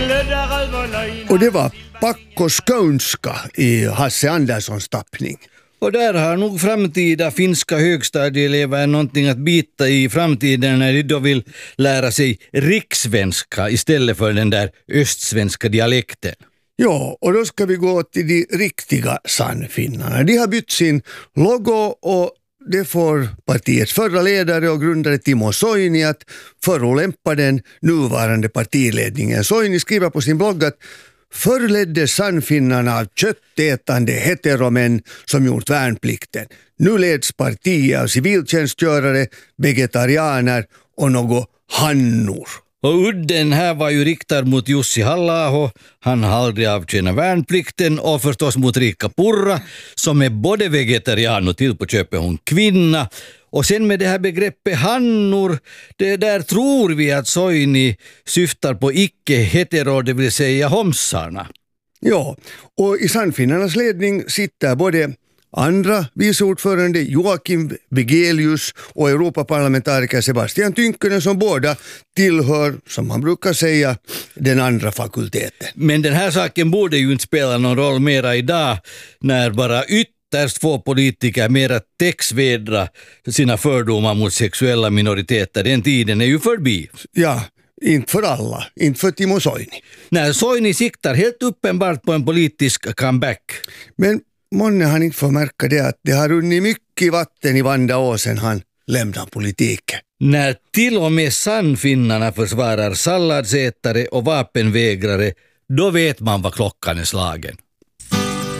Och det var Pakko Skånska i Hasse Anderssons tappning. Och där har nog framtida finska högstadieelever någonting att bita i framtiden när de då vill lära sig rikssvenska istället för den där östsvenska dialekten. Ja, och då ska vi gå till de riktiga sannfinnarna. De har bytt sin logo och det får partiets förra ledare och grundare Timo Soini att förolämpa den nuvarande partiledningen. Soini skriver på sin blogg att förr leddes sannfinnarna av köttätande heteromän som gjort värnplikten. Nu leds partiet av civiltjänstgörare, vegetarianer och något hannor. Och udden här var ju riktad mot Jussi Halla-aho, han har aldrig avtjänat värnplikten, och förstås mot Riikka Purra som är både vegetarian och till på köpet hon kvinna. Och sen med det här begreppet hannor, det där tror vi att Soini syftar på icke-hetero, det vill säga homsarna. Ja, och i sannfinnarnas ledning sitter både andra viceordförande Joakim Vegelius och Europaparlamentariker Sebastian Tynkkynen som båda tillhör, som man brukar säga, den andra fakulteten. Men den här saken borde ju inte spela någon roll mera idag när bara ytterst få politiker mera täcksvedra sina fördomar mot sexuella minoriteter. Den tiden är ju förbi. Ja, inte för alla, inte för Timo Soini. När Soini siktar helt uppenbart på en politisk comeback. Men månne han inte får märka det att det har runnit mycket vatten i Vandaåsen han lämnar politiken. När till och med sannfinnarna försvarar salladsätare och vapenvägrare, då vet man vad klockan är slagen.